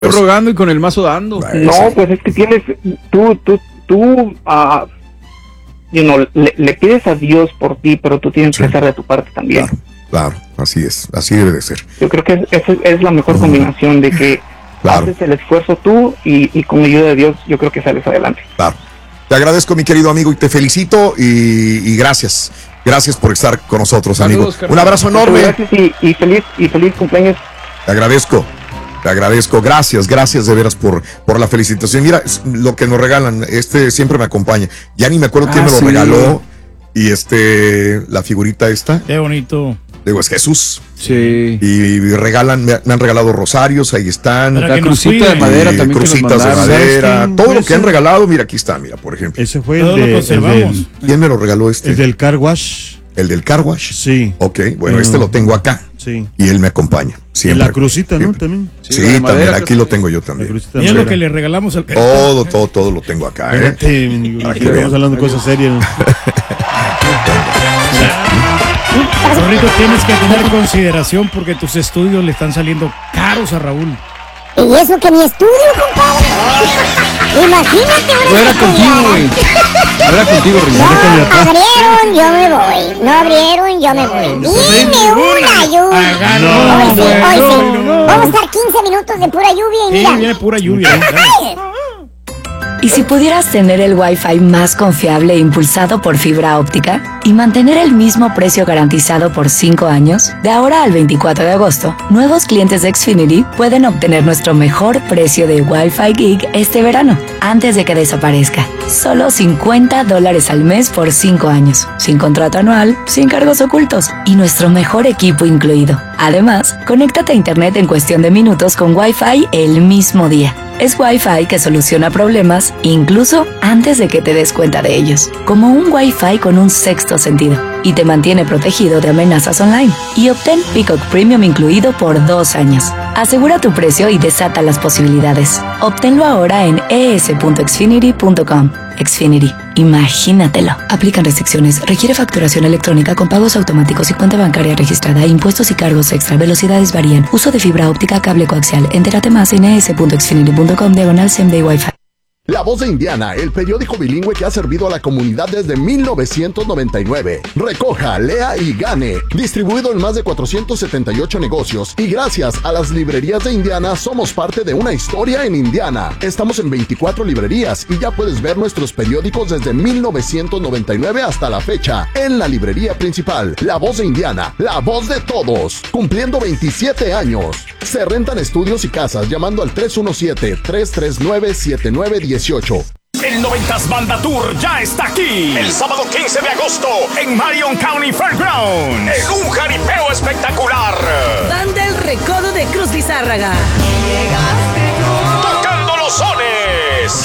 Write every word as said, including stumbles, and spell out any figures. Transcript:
Pues, rogando y con el mazo dando. No, pues es que tienes, tú, tú, tú, uh, you know, le, le pides a Dios por ti, pero tú tienes sí. que hacer de tu parte también. Claro, claro, así es, así debe de ser. Yo creo que esa es, es, es la mejor uh-huh. combinación de que claro. haces el esfuerzo tú y, y con ayuda de Dios yo creo que sales adelante. Claro. Te agradezco, mi querido amigo, y te felicito y, y gracias. Gracias por estar con nosotros, Saludos, amigo. Un abrazo enorme. Gracias y, y feliz y feliz cumpleaños. Te agradezco. Te agradezco, gracias, gracias de veras por, por la felicitación. Mira, lo que nos regalan, este siempre me acompaña. Ya ni me acuerdo ah, quién me lo sí. regaló. Y este, la figurita esta. Qué bonito. Digo, es Jesús. Sí. Y regalan, me, me han regalado rosarios, ahí están. La crucita de madera también. Crucitas de madera. Todo lo que han regalado, mira, aquí está, mira, por ejemplo. Ese fue el, de, el del... ¿Quién me lo regaló este? El del car wash. ¿El del car wash? Sí. Ok, bueno, uh, este lo tengo acá. Sí. Y él me acompaña. Siempre. Y la crucita, ¿no? También. Sí, sí también. Madera, aquí lo tengo yo también. Y es lo que le regalamos al Todo, todo, todo lo tengo acá, ¿eh? Aquí, aquí estamos hablando de cosas serias. Zorrito, tienes que tener consideración porque tus estudios le están saliendo caros a Raúl. Y eso que mi estudio, compadre. Imagínate ahora. No era contigo, güey. No era contigo, No, abrieron, yo me voy. No abrieron, yo me voy. Dime una lluvia. No, hoy sí, hoy sí. no, no. Vamos a estar quince minutos de pura lluvia y mira. Sí, viene pura lluvia. ¿Y si pudieras tener el Wi-Fi más confiable e impulsado por fibra óptica y mantener el mismo precio garantizado por cinco años? De ahora al veinticuatro de agosto, nuevos clientes de Xfinity pueden obtener nuestro mejor precio de Wi-Fi Gig este verano, antes de que desaparezca. Solo cincuenta dólares al mes por cinco años, sin contrato anual, sin cargos ocultos y nuestro mejor equipo incluido. Además, conéctate a internet en cuestión de minutos con Wi-Fi el mismo día. Es Wi-Fi que soluciona problemas incluso antes de que te des cuenta de ellos. Como un Wi-Fi con un sexto sentido y te mantiene protegido de amenazas online. Y obtén Peacock Premium incluido por dos años. Asegura tu precio y desata las posibilidades. Obténlo ahora en e s punto xfinity punto com. Xfinity, imagínatelo. Aplican restricciones. Requiere facturación electrónica con pagos automáticos y cuenta bancaria registrada. Impuestos y cargos extra. Velocidades varían. Uso de fibra óptica, cable coaxial. Entérate más en e s punto xfinity punto com diagonal same day Wi-Fi. La Voz de Indiana, el periódico bilingüe que ha servido a la comunidad desde mil novecientos noventa y nueve. Recoja, lea y gane. Distribuido en más de cuatrocientos setenta y ocho negocios. Y gracias a las librerías de Indiana, somos parte de una historia en Indiana. Estamos en veinticuatro librerías y ya puedes ver nuestros periódicos desde mil novecientos noventa y nueve hasta la fecha. En la librería principal, La Voz de Indiana, la voz de todos. Cumpliendo veintisiete años. Se rentan estudios y casas llamando al tres uno siete, tres tres nueve, siete nueve uno ocho. El noventas Banda Tour ya está aquí. El sábado quince de agosto en Marion County Fairgrounds. En un jaripeo espectacular. Banda El Recodo de Cruz Lizárraga. Llegaste.